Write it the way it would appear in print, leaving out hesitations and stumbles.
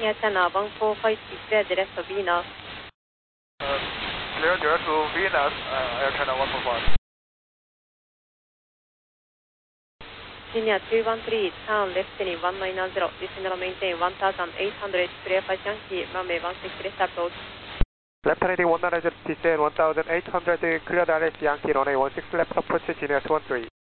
Air China 145, clear direct to Venus. Clear direct to Venus, Air China 145. Senior 213, turn left heading 190, descend maintain 1800, clear 5 Yankee, runway 16 left approach. Left heading 190, descend 1800, clear direct Yankee, runway 16 left approach, Senior 213.